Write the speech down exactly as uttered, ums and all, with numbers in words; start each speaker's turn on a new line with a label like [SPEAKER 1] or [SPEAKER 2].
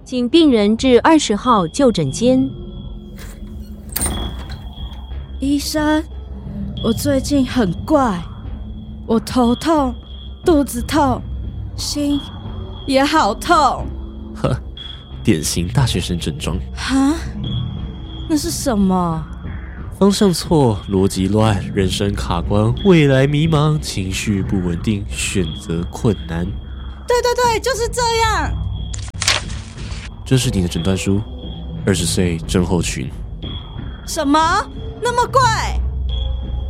[SPEAKER 1] 请病人至二十号就诊间。
[SPEAKER 2] 医生，我最近很怪，我头痛、肚子痛，心也好痛。
[SPEAKER 3] 呵，典型大学生症状。
[SPEAKER 2] 哈？那是什么？
[SPEAKER 3] 方向错，逻辑乱，人生卡关，未来迷茫，情绪不稳定，选择困难。
[SPEAKER 2] 对对对，就是这样。
[SPEAKER 3] 这是你的诊断书，二十岁症候群。
[SPEAKER 2] 什么？那么怪？